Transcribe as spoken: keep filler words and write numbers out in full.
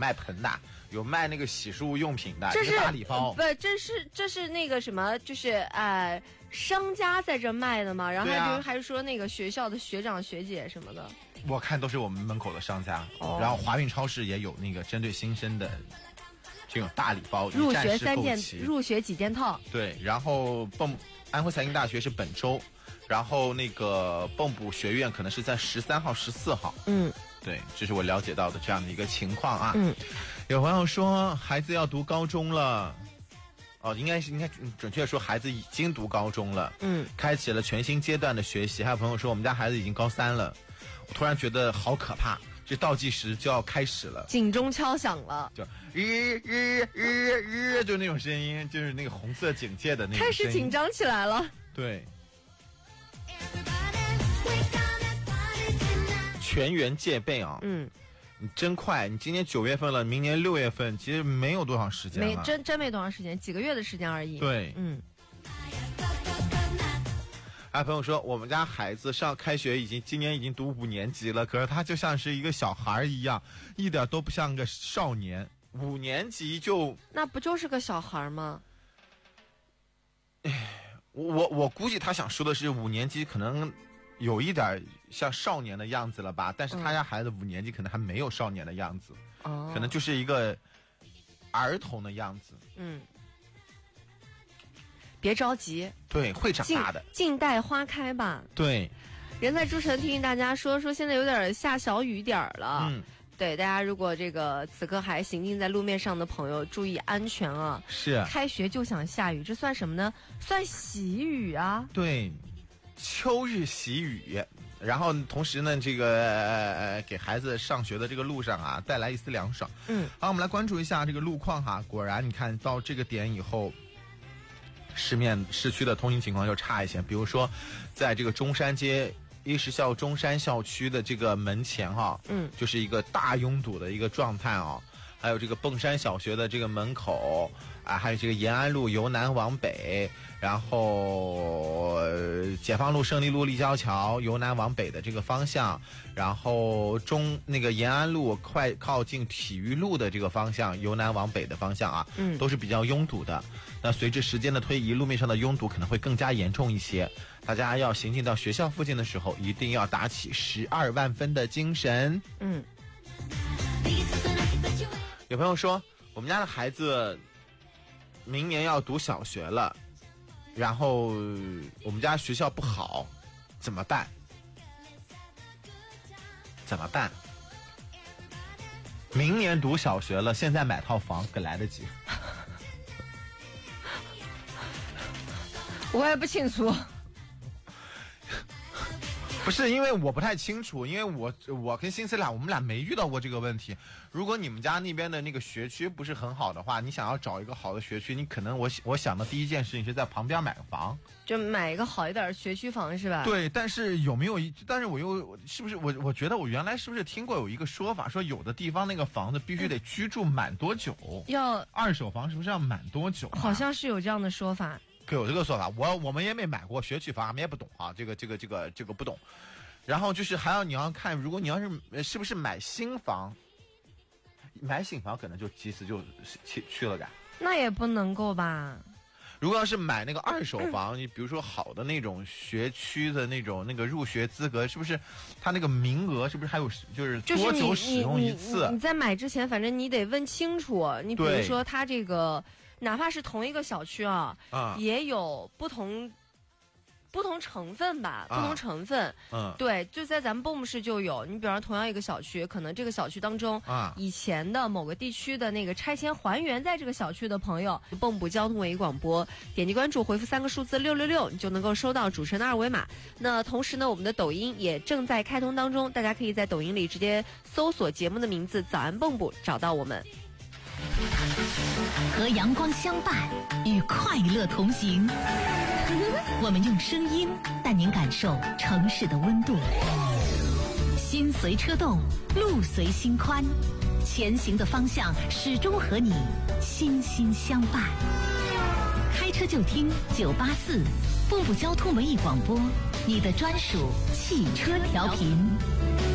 卖盆的，有卖那个洗漱用品的， 这是大礼包。 不，这是这是那个什么，就是呃，商家在这卖的嘛，然后还就、啊、还是说那个学校的学长学姐什么的。 我看都是我们门口的商家， 哦、 然后华运超市也有那个针对新生的这种大礼包， 入学三件，入学几件套。 对，然后蹦安徽财经大学是本周，然后那个蚌埠学院可能是在十三号、十四号。 嗯， 对，这是我了解到的这样的一个情况啊。 嗯， 有朋友说孩子要读高中了。哦，应该是应该准确说，孩子已经读高中了， 嗯， 开启了全新阶段的学习。还有朋友说，我们家孩子已经高三了，我突然觉得好可怕，这倒计时就要开始了， 警钟敲响了， 就日日日日，就那种声音，就是那个红色警戒的那种声音， 开始紧张起来了。 对，全员戒备啊， 嗯。 你真快！你今年九月份了，明年六月份，其实没有多长时间了， 没真真没多长时间，几个月的时间而已。 对， 嗯。 还有朋友说，我们家孩子上开学已经今年已经读五年级了，可是他就像是一个小孩一样，一点都不像个少年。五年级就那不就是个小孩吗？ 哎，我我估计他想说的是五年级可能。有一点像少年的样子了吧，但是他家孩子五年级可能还没有少年的样子， 哦、 可能就是一个儿童的样子。 嗯，别着急， 对，会长大的， 静待花开吧。 对， 人在诸城提醒大家说说现在有点下小雨点了。 嗯， 对，大家如果这个此刻还行进在路面上的朋友，注意安全啊！ 是， 开学就想下雨，这算什么呢？算喜雨啊！ 对。秋日喜雨，然后同时呢，这个呃给孩子上学的这个路上啊，带来一丝凉爽。 嗯， 好，我们来关注一下这个路况哈。果然，你看到这个点以后，市面市区的通行情况就差一些。比如说，在这个中山街一实校中山校区的这个门前哈， 嗯， 就是一个大拥堵的一个状态啊。还有这个蹦山小学的这个门口啊，还有这个延安路由南往北，然后、呃、解放路胜利路立交桥由南往北的这个方向，然后中那个延安路快靠近体育路的这个方向由南往北的方向啊， 嗯， 都是比较拥堵的。那随着时间的推移，路面上的拥堵可能会更加严重一些。大家要行进到学校附近的时候，一定要打起十二万分的精神。 嗯。 有朋友说，我们家的孩子明年要读小学了，然后我们家学校不好，怎么办？怎么办？明年读小学了，现在买套房可来得及？ 我也不清楚。 不是因为我不太清楚，因为我我跟新思俩我们俩没遇到过这个问题。如果你们家那边的那个学区不是很好的话，你想要找一个好的学区，你可能我我想的第一件事情是在旁边买个房， 就买一个好一点的学区房是吧？ 对，但是有没有一？但是我又是不是我我觉得我原来是不是听过有一个说法，说有的地方那个房子必须得居住满多久？ 要二手房是不是要满多久、啊？ 好像是有这样的说法。 有这个说法，我我们也没买过学区房，我们也不懂啊，这个这个这个这个不懂。然后就是还要你要看，如果你要是是不是买新房，买新房可能就其实就去去了感。 那也不能够吧？ 如果要是买那个二手房，你、嗯、比如说好的那种学区的那种那个入学资格，是不是它那个名额是不是还有就是多久使用一次？ 就是、你, 你, 你在买之前，反正你得问清楚。你比如说它这个。哪怕是同一个小区啊， 啊也有不同不同成分吧， 啊、 不同成分。 嗯， 对，就在咱们蚌埠市就有。你比方同样一个小区，可能这个小区当中啊， 以前的某个地区的那个拆迁还原在这个小区的朋友，蚌埠交通文艺广播，点击关注，回复三个数字六六六，你就能够收到主持人的二维码。那同时呢，我们的抖音也正在开通当中，大家可以在抖音里直接搜索节目的名字“早安蚌埠”，找到我们。 和阳光相伴，与快乐同行。我们用声音带您感受城市的温度。心随车动，路随心宽，前行的方向始终和你心心相伴。开车就听九八四，蚌埠交通文艺广播，你的专属汽车调频。